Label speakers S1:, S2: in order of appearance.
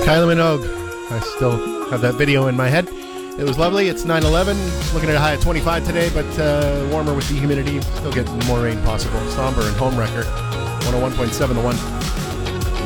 S1: Kylie Minogue. I still have that video in my head. It was lovely. It's 9/11. Looking at a high of 25 today, but warmer with the humidity. Still getting more rain possible. Somber and Homewrecker. 101.7 The One.